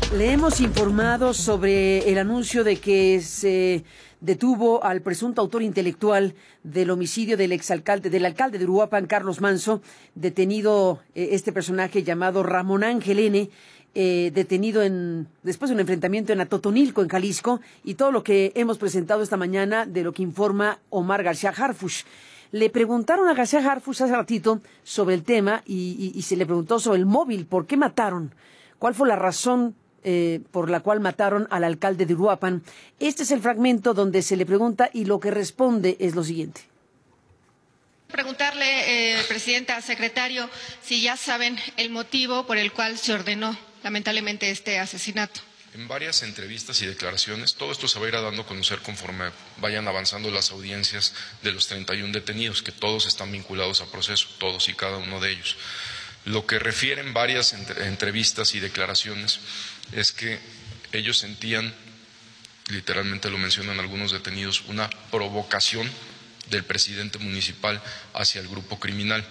Le hemos informado sobre el anuncio de que se detuvo al presunto autor intelectual del homicidio del alcalde de Uruapan, Carlos Manso, detenido este personaje llamado Ramón Ángel N., detenido después de un enfrentamiento en Atotonilco, en Jalisco, y todo lo que hemos presentado esta mañana de lo que informa Omar García Harfuch. Le preguntaron a García Harfuch hace ratito sobre el tema y se le preguntó sobre el móvil, ¿por qué mataron? ¿Cuál fue la razón por la cual mataron al alcalde de Uruapan? Este es el fragmento donde se le pregunta y lo que responde es lo siguiente. Preguntarle, presidenta, secretario, si ya saben el motivo por el cual se ordenó lamentablemente este asesinato. En varias entrevistas y declaraciones, todo esto se va a ir dando a conocer conforme vayan avanzando las audiencias de los 31 detenidos, que todos están vinculados a proceso, todos y cada uno de ellos. Lo que refieren varias entrevistas y declaraciones es que ellos sentían, literalmente lo mencionan algunos detenidos, una provocación del presidente municipal hacia el grupo criminal.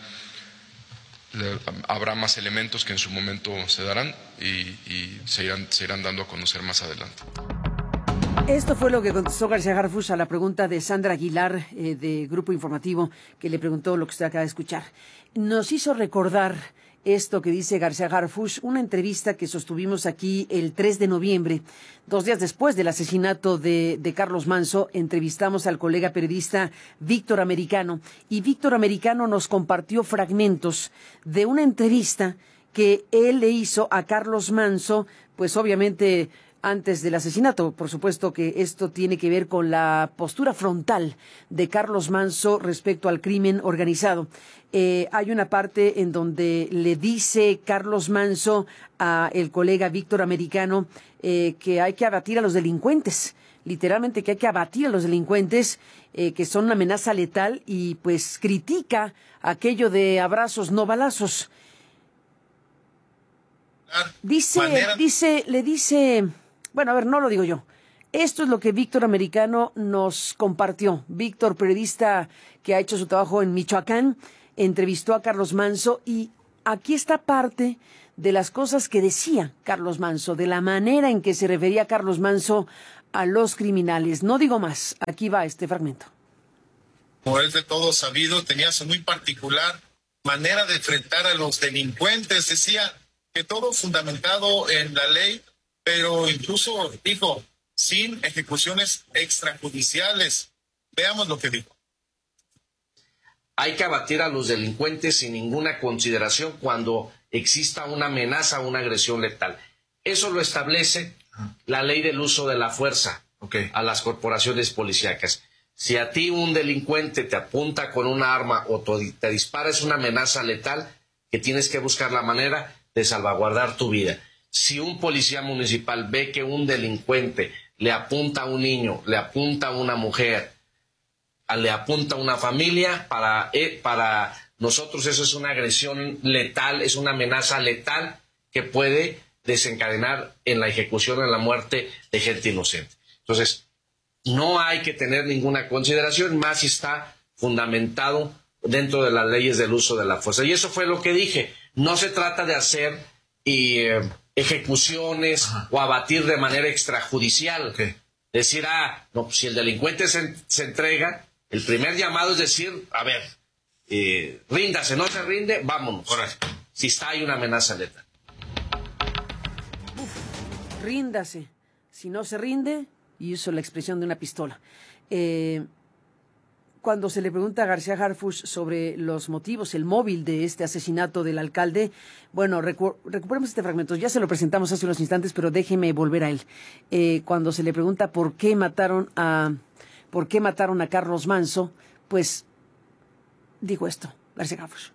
Habrá más elementos que en su momento se darán y se irán dando a conocer más adelante. Esto fue lo que contestó García Harfuch a la pregunta de Sandra Aguilar, de Grupo Informativo, que le preguntó lo que usted acaba de escuchar. Nos hizo recordar esto que dice García Harfuch, una entrevista que sostuvimos aquí el 3 de noviembre, 2 días después del asesinato de Carlos Manso. Entrevistamos al colega periodista Víctor Americano, y Víctor Americano nos compartió fragmentos de una entrevista que él le hizo a Carlos Manso, pues obviamente antes del asesinato. Por supuesto que esto tiene que ver con la postura frontal de Carlos Manso respecto al crimen organizado. Hay una parte en donde le dice Carlos Manso a el colega Víctor Americano que hay que abatir a los delincuentes, literalmente que hay que abatir a los delincuentes, que son una amenaza letal, y pues critica aquello de abrazos no balazos. Le dice, bueno, a ver, no lo digo yo. Esto es lo que Víctor Americano nos compartió. Víctor, periodista que ha hecho su trabajo en Michoacán, entrevistó a Carlos Manso, y aquí está parte de las cosas que decía Carlos Manso, de la manera en que se refería Carlos Manso a los criminales. No digo más, aquí va este fragmento. Como es de todo sabido, tenía su muy particular manera de enfrentar a los delincuentes. Decía que todo fundamentado en la ley, pero incluso dijo, sin ejecuciones extrajudiciales. Veamos lo que dijo. Hay que abatir a los delincuentes sin ninguna consideración cuando exista una amenaza o una agresión letal. Eso lo establece la ley del uso de la fuerza a las corporaciones policíacas. Si a ti un delincuente te apunta con un arma o te dispara, es una amenaza letal que tienes que buscar la manera de salvaguardar tu vida. Si un policía municipal ve que un delincuente le apunta a un niño, le apunta a una mujer, le apunta a una familia, para nosotros eso es una agresión letal, es una amenaza letal que puede desencadenar en la ejecución, en la muerte de gente inocente. Entonces, no hay que tener ninguna consideración, más si está fundamentado dentro de las leyes del uso de la fuerza. Y eso fue lo que dije. No se trata de hacer ejecuciones o abatir de manera extrajudicial. Decir, no, pues si el delincuente se entrega, el primer llamado es decir, a ver, ríndase, no se rinde, vámonos. Si hay una amenaza letal. Ríndase. Si no se rinde, y uso la expresión de una pistola. Cuando se le pregunta a García Harfuch sobre los motivos, el móvil de este asesinato del alcalde, bueno, recuperemos este fragmento. Ya se lo presentamos hace unos instantes, pero déjeme volver a él. Cuando se le pregunta por qué mataron a Carlos Manso, pues dijo esto, García Harfuch.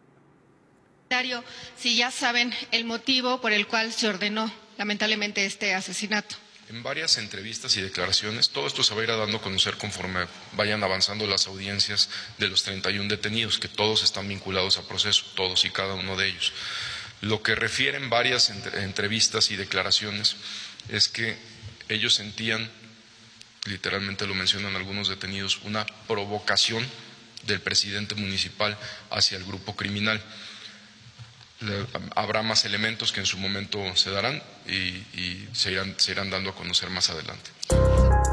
Si ya saben el motivo por el cual se ordenó lamentablemente este asesinato. En varias entrevistas y declaraciones, todo esto se va a ir dando a conocer conforme vayan avanzando las audiencias de los 31 detenidos, que todos están vinculados a proceso, todos y cada uno de ellos. Lo que refieren varias entrevistas y declaraciones es que ellos sentían, literalmente lo mencionan algunos detenidos, una provocación del presidente municipal hacia el grupo criminal. Habrá más elementos que en su momento se darán y se irán dando a conocer más adelante.